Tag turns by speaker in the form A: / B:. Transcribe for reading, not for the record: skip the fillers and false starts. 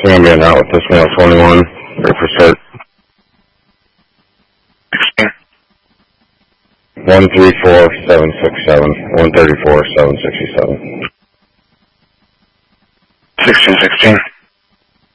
A: I'm going to be in out with this mail 21. Ready for start. 134767. 134767.
B: 1616.